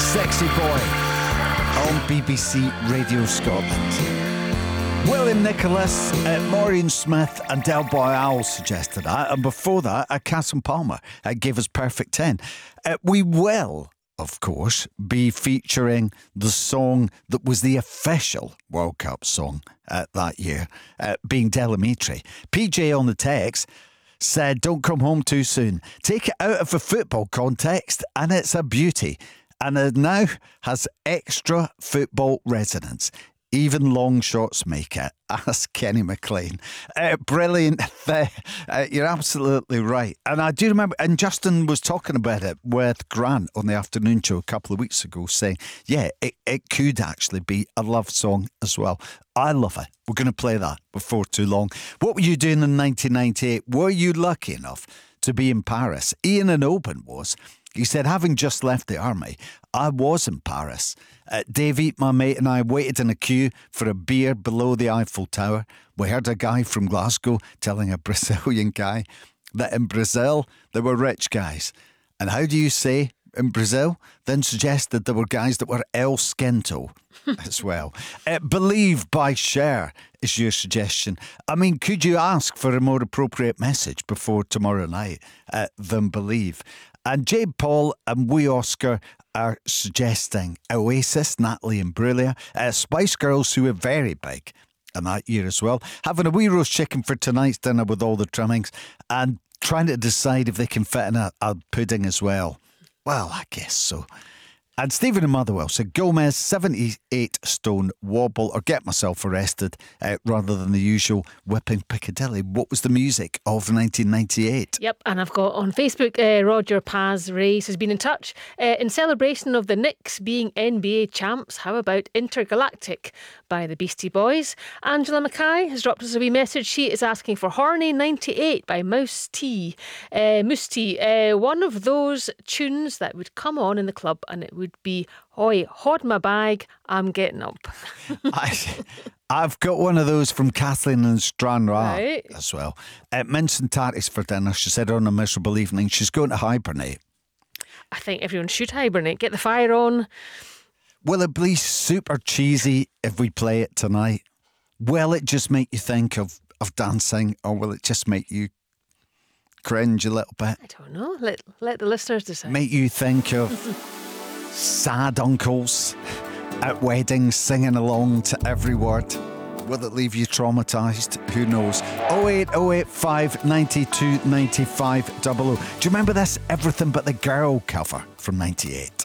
Sexy Boy on BBC Radio Scotland. William Nicholas, Maureen Smith and Del Boyle suggested that, and before that, Casson Palmer gave us Perfect 10. We will, of course, be featuring the song that was the official World Cup song that year, being Delamitri. PJ on the text said, "Don't come home too soon. Take it out of a football context and it's a beauty. And it now has extra football resonance. Even long shots make it." Ask Kenny McLean. Brilliant. You're absolutely right. And I do remember, and Justin was talking about it with Grant on the afternoon show a couple of weeks ago, saying, yeah, it could actually be a love song as well. I love it. We're going to play that before too long. What were you doing in 1998? Were you lucky enough to be in Paris? Ian in Oban was. He said, having just left the army, I was in Paris. Davey, my mate, and I waited in a queue for a beer below the Eiffel Tower. We heard a guy from Glasgow telling a Brazilian guy that in Brazil there were rich guys. And how do you say in Brazil? Then suggested there were guys that were El Skento as well. Believe by Cher is your suggestion. I mean, could you ask for a more appropriate message before tomorrow night than Believe? And Jade Paul and Wee Oscar are suggesting Oasis, Natalie and Brulia, Spice Girls, who were very big in that year as well, having a wee roast chicken for tonight's dinner with all the trimmings, and trying to decide if they can fit in a pudding as well. Well, I guess so. And Stephen in Motherwell said, Gomez, 78 Stone Wobble, or Get Myself Arrested, rather than the usual Whipping Piccadilly. What was the music of 1998? Yep, and I've got on Facebook, Roger Paz Race has been in touch. In celebration of the Knicks being NBA champs, how about Intergalactic by the Beastie Boys? Angela Mackay has dropped us a wee message. She is asking for Horny 98 by Moose T. One of those tunes that would come on in the club and it would be, "Oi, hod my bag, I'm getting up." I've got one of those from Kathleen and Stranraer Right. as well. Mince and tatties for dinner. She said on a miserable evening she's going to hibernate. I think everyone should hibernate. Get the fire on. Will it be super cheesy if we play it tonight? Will it just make you think of dancing, or will it just make you cringe a little bit? I don't know. Let the listeners decide. Make you think of sad uncles at weddings singing along to every word? Will it leave you traumatised? Who knows? 08085 92 95 00. Do you remember this Everything But the Girl cover from 98?